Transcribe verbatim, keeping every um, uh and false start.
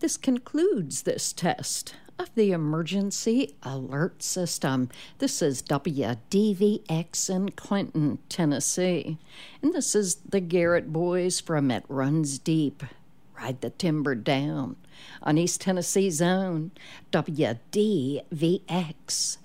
This concludes this test of the Emergency Alert System. This is W D V X in Clinton, Tennessee. And this is the Garrett Boys from It Runs Deep. Ride the Timber Down on East Tennessee's own W D V X.